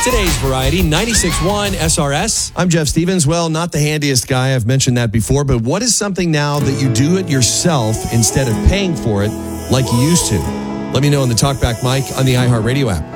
Today's Variety, 96.1 SRS. I'm Jeff Stevens. Well, not the handiest guy. I've mentioned that before, but what is something now that you do it yourself instead of paying for it like you used to? Let me know on the Talkback mic on the iHeartRadio app.